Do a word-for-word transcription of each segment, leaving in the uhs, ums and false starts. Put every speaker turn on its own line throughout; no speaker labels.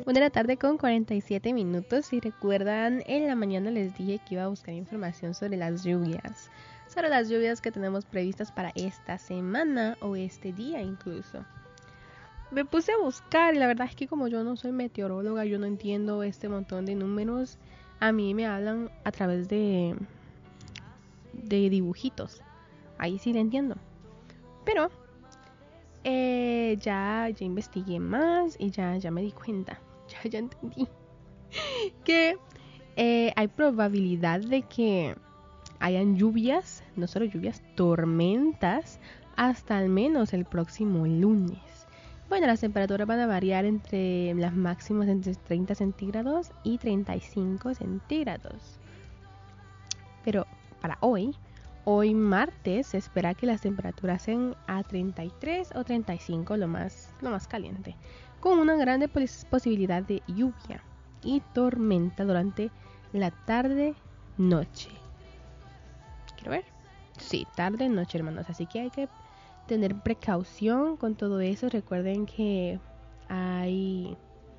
Una de la tarde con cuarenta y siete minutos. Si recuerdan, en la mañana les dije que iba a buscar información sobre las lluvias. Sobre las lluvias que tenemos previstas para esta semana o este día incluso. Me puse a buscar y la verdad es que como yo no soy meteoróloga, yo no entiendo este montón de números. A mí me hablan a través de, de dibujitos. Ahí sí le entiendo. Pero eh, ya, ya investigué más y ya, ya me di cuenta. Ya, ya entendí que eh, hay probabilidad de que hayan lluvias, no solo lluvias, tormentas, hasta al menos el próximo lunes. Bueno, las temperaturas van a variar entre las máximas entre treinta centígrados y treinta y cinco centígrados. Pero para hoy, hoy martes, se espera que las temperaturas sean a treinta y tres o treinta y cinco, lo más, lo más caliente, con una grande posibilidad de lluvia y tormenta durante la tarde-noche. ¿Quiero ver? Sí, tarde-noche, hermanos. Así que hay que tener precaución con todo eso. Recuerden que hay...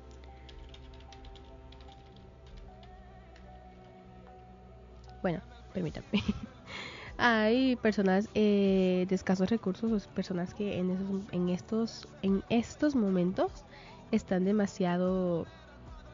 Bueno, permítanme. Hay personas eh, de escasos recursos, personas que en, esos, en, estos, en estos momentos están demasiado